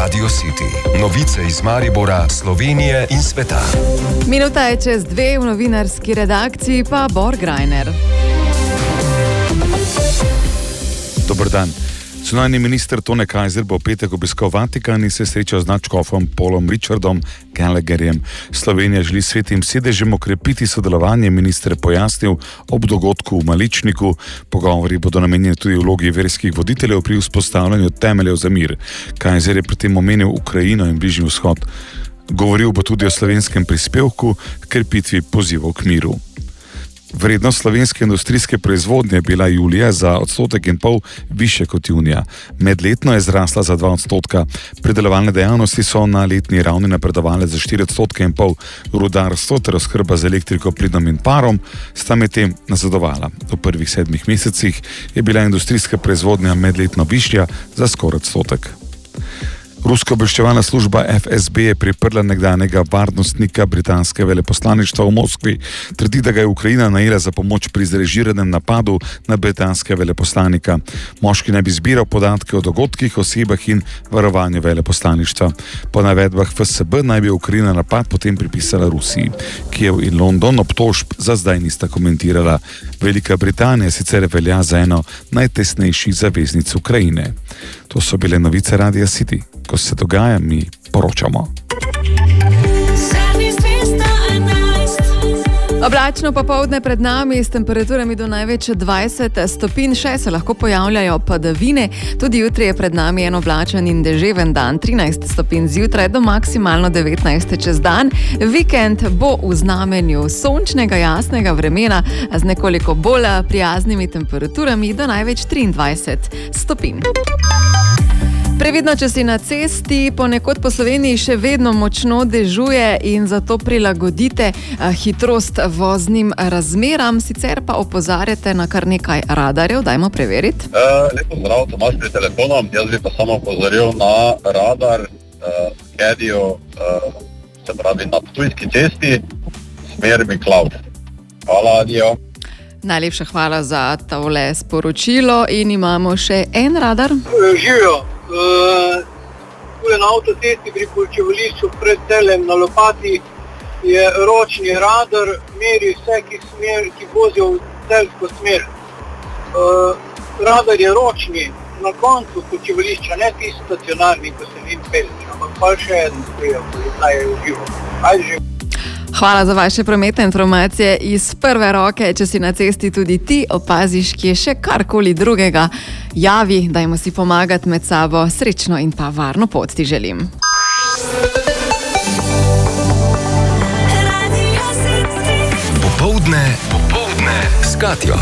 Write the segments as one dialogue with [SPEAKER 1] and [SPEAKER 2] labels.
[SPEAKER 1] Radio City. Novice iz Maribora, Slovenije in sveta.
[SPEAKER 2] Minuta je čez 2, v novinarski redakciji pa Bor Grajner.
[SPEAKER 3] Dober dan. Zunanji minister Tone Kajzer bo v petek obiskal Vatikan in se srečal z nadškofom Paulom Richardom Gallagherjem. Slovenija želi s Svetim sedežem okrepiti sodelovanje, minister pojasnil ob dogodku v Maličniku. Pogovori bodo namenjeni tudi vlogi verskih voditeljev pri vzpostavljanju temeljev za mir. Kajzer je pri tem omenil Ukrajino in Bližnji vzhod. Govoril bo tudi o slovenskem prispevku k krepitvi pozivov k miru. Vrednost slovenske industrijske proizvodnje je bila julija za 1,5% više kot junija. Medletno je zrasla za 2%. Predelovalne dejavnosti so na letni ravni napredovale za 4,5%. Rudarstvo ter oskrba z elektriko, plinom in parom sta medtem nazadovala. V prvih 7 mesecih je bila industrijska proizvodnja medletno višja za skoraj 1%. Ruska obveščevalna služba FSB je priprla nekdanjega varnostnika britanskega veleposlaništva v Moskvi. Trdi, da ga je Ukrajina najela za pomoč pri zrežiranem napadu na britanskega veleposlanika. Moški naj bi zbiral podatke o dogodkih, osebah in varovanju veleposlaništva. Po navedbah FSB naj bi Ukrajina napad potem pripisala Rusiji. Kijev in London obtožb za zdaj nista komentirala. Velika Britanija sicer velja za eno najtesnejših zaveznic Ukrajine. To so bile novice Radia City. Ko se dogaja, mi poročamo.
[SPEAKER 2] Oblačno popoldne pred nami s temperaturami do največ 20 stopinj, še se lahko pojavljajo padavine. Tudi jutri je pred nami en oblačen in deževen dan, 13 stopinj zjutraj do maksimalno 19 čez dan. Vikend bo v znamenju sončnega, jasnega vremena z nekoliko bolj prijaznimi temperaturami do največ 23 stopinj. Previdno, če si na cesti, ponekod po Sloveniji še vedno močno dežuje in zato prilagodite hitrost voznim razmeram, sicer pa opozarjate na kar nekaj radarjev. Dajmo preveriti.
[SPEAKER 4] Lepo zdrav, Tomaž pri telefonu. Jaz bi pa samo opozoril na radar Kedijo, se pravi na Ptujski cesti, smer Miklaud. Hvala, adijo.
[SPEAKER 2] Najlepša hvala za tole sporočilo in imamo še en radar.
[SPEAKER 5] Živijo. Tule na avtocesti pri Počivališču pred Celjem na Lopati je ročni radar, meri vse, ki vozijo v celjsko smer. Radar je ročni na koncu Počivališča, ne tisti stacionarni, ko se njim pelječ, ampak pa še en stojijo, da je živo.
[SPEAKER 2] Hvala za vaše prometne informacije iz prve roke. Če si na cesti tudi ti opaziš, ki je še karkoli drugega, javi, dajmo si pomagati med sabo. Srečno in pa varno pot ti želim.
[SPEAKER 1] Popoldne s Katjo.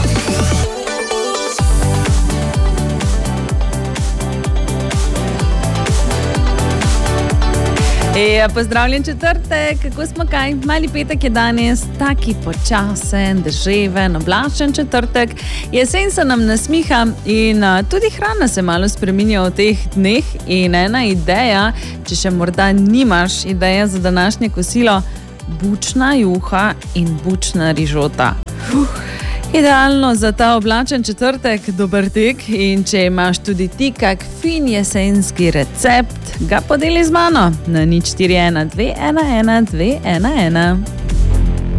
[SPEAKER 6] Pozdravljen četrtek, kako smo kaj? Mali petek je danes, taki počasen, deževen, oblačen četrtek. Jesen se nam nasmiha in tudi hrana se malo spreminja v teh dneh. In ena ideja, če še morda nimaš ideje za današnje kosilo, bučna juha in bučna rižota. Idealno za ta oblačen četrtek, dober tek, in če imaš tudi ti kak fin jesenski recept, ga podeli z mano na 0412 11 211.